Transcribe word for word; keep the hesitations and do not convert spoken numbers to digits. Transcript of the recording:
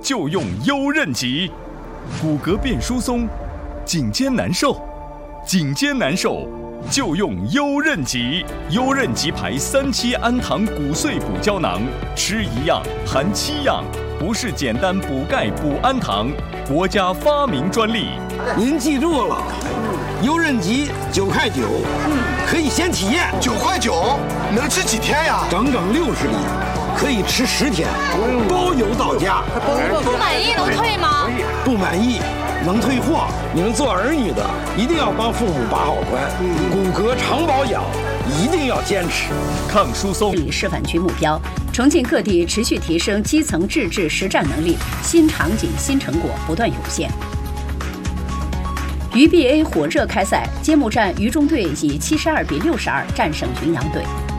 就用优韧极。骨骼变疏松，颈肩难受，颈肩难受就用优韧极。优韧极牌三七氨糖骨碎补胶囊，吃一样含七样，不是简单补钙补氨糖，国家发明专利。 您记住了，优韧极九块九，可以先体验。 九块九能吃几天呀？ 整整六十粒，可以吃十天，包邮到家。 不满意能退吗？ 不满意能退货。你们做儿女的一定要帮父母把好关，骨骼常保养一定要坚持。 抗疏松示范区目标：重庆各地持续提升基层自治实战能力，新场景新成果不断涌现。渝 B A 火热开赛，揭幕战渝中队以七十二比六十二战胜云阳队。